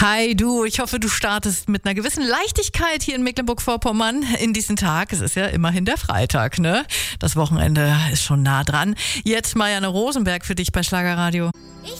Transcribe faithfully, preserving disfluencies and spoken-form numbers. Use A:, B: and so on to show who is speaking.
A: Hi du, ich hoffe, du startest mit einer gewissen Leichtigkeit hier in Mecklenburg-Vorpommern in diesen Tag. Es ist ja immerhin der Freitag, ne? Das Wochenende ist schon nah dran. Jetzt Marianne Rosenberg für dich bei Schlagerradio.